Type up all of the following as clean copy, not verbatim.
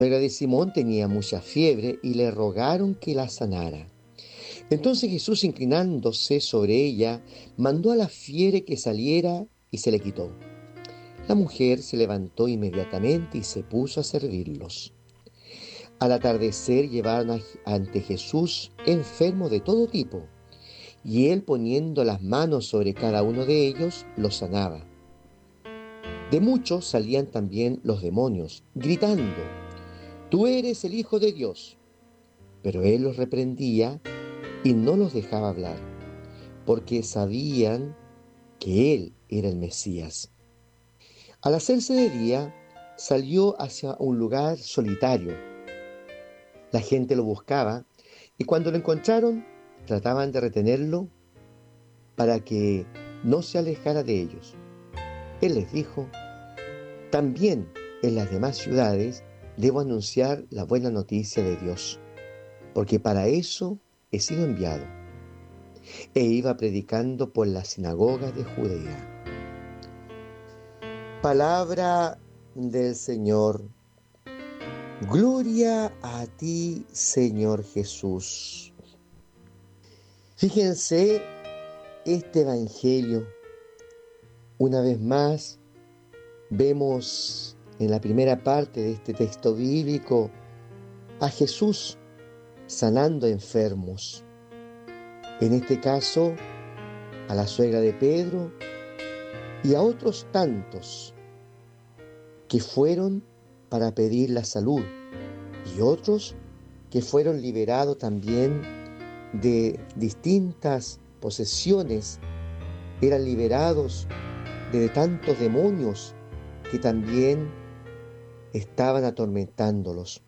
suegra de Simón tenía mucha fiebre y le rogaron que la sanara. Entonces Jesús, inclinándose sobre ella, mandó a la fiebre que saliera y se le quitó. La mujer se levantó inmediatamente y se puso a servirlos. Al atardecer llevaron ante Jesús enfermos de todo tipo, y él, poniendo las manos sobre cada uno de ellos, los sanaba. De muchos salían también los demonios, gritando: «Tú eres el Hijo de Dios». Pero él los reprendía y no los dejaba hablar, porque sabían que él era el Mesías. Al hacerse de día, salió hacia un lugar solitario. La gente lo buscaba y cuando lo encontraron, trataban de retenerlo para que no se alejara de ellos. Él les dijo: «También en las demás ciudades debo anunciar la buena noticia de Dios, porque para eso he sido enviado». E iba predicando por las sinagogas de Judea. Palabra del Señor. Gloria a ti, Señor Jesús. Fíjense este evangelio. Una vez más, vemos en la primera parte de este texto bíblico a Jesús sanando enfermos. En este caso, a la suegra de Pedro y a otros tantos que fueron para pedir la salud, y otros que fueron liberados también de distintas posesiones, eran liberados de tantos demonios que también estaban atormentándolos.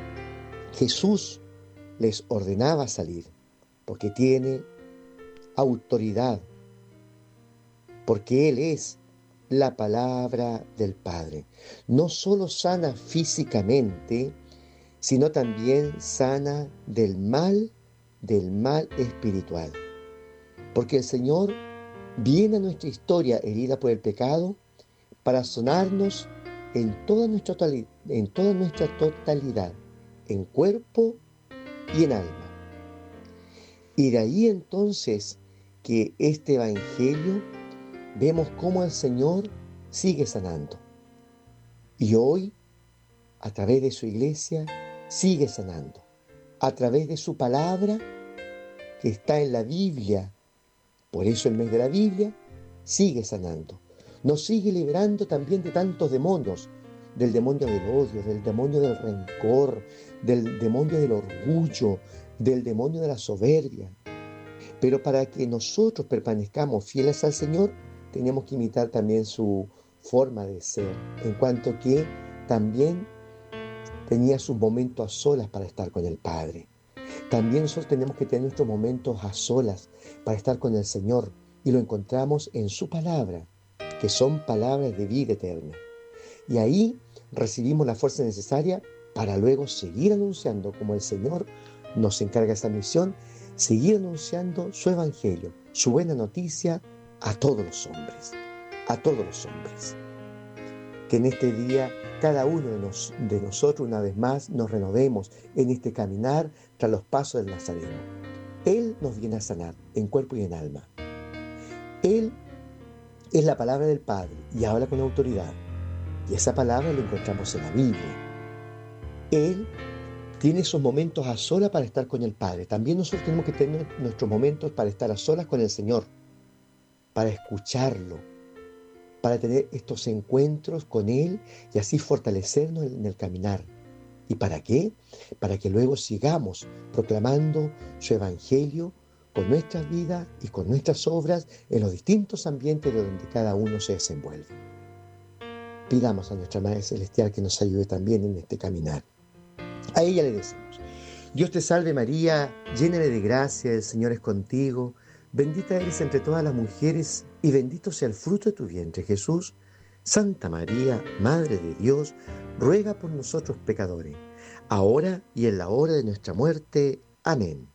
Jesús les ordenaba salir, porque tiene autoridad, porque Él es la palabra del Padre. No solo sana físicamente, sino también sana del mal espiritual. Porque el Señor viene a nuestra historia herida por el pecado para sanarnos en toda nuestra totalidad, en cuerpo y en alma. Y de ahí entonces que este evangelio vemos cómo el Señor sigue sanando. Y hoy, a través de su iglesia, sigue sanando. A través de su palabra, que está en la Biblia, por eso el mes de la Biblia, sigue sanando. Nos sigue liberando también de tantos demonios, del demonio del odio, del demonio del rencor, del demonio del orgullo, del demonio de la soberbia. Pero para que nosotros permanezcamos fieles al Señor, tenemos que imitar también su forma de ser, en cuanto que también tenía sus momentos a solas para estar con el Padre. También nosotros tenemos que tener nuestros momentos a solas para estar con el Señor, y lo encontramos en su palabra, que son palabras de vida eterna. Y ahí recibimos la fuerza necesaria para luego seguir anunciando, como el Señor nos encarga esa misión, seguir anunciando su evangelio, su buena noticia a todos los hombres, a todos los hombres. Que en este día cada uno de nosotros una vez más nos renovemos en este caminar tras los pasos del Nazareno. Él nos viene a sanar en cuerpo y en alma. Él es la palabra del Padre y habla con autoridad. Y esa palabra lo encontramos en la Biblia. Él tiene esos momentos a solas para estar con el Padre. También nosotros tenemos que tener nuestros momentos para estar a solas con el Señor, para escucharlo, para tener estos encuentros con Él y así fortalecernos en el caminar. ¿Y para qué? Para que luego sigamos proclamando su evangelio con nuestras vidas y con nuestras obras en los distintos ambientes de donde cada uno se desenvuelve. Pidamos a nuestra Madre Celestial que nos ayude también en este caminar. A ella le decimos: Dios te salve María, llena de gracia, el Señor es contigo, bendita eres entre todas las mujeres y bendito sea el fruto de tu vientre, Jesús. Santa María, Madre de Dios, ruega por nosotros pecadores, ahora y en la hora de nuestra muerte. Amén.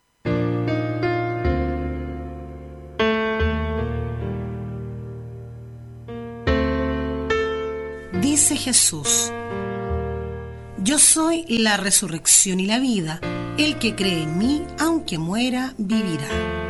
Dice Jesús: Yo soy la resurrección y la vida. El que cree en mí, aunque muera, vivirá.